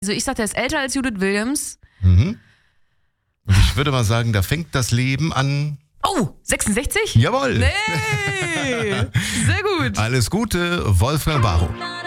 Also ich sag, der ist älter als Judith Williams. Mhm. Und ich würde mal sagen, da fängt das Leben an. Oh, 66? Jawohl. Nee, sehr gut. Alles Gute, Wolfgang Barrow.